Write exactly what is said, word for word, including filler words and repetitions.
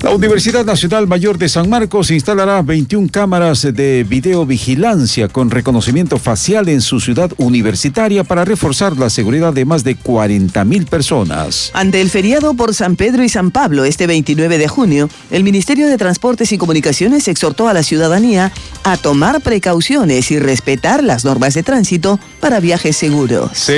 La Universidad Nacional Mayor de San Marcos instalará veintiuna cámaras de videovigilancia con reconocimiento facial en su ciudad universitaria para reforzar la seguridad de más de cuarenta mil personas. Ante el feriado por San Pedro y San Pablo este veintinueve de junio, el Ministerio de Transportes y Comunicaciones exhortó a la ciudadanía a tomar precauciones y respetar las normas de tránsito para viajes seguros. Sí.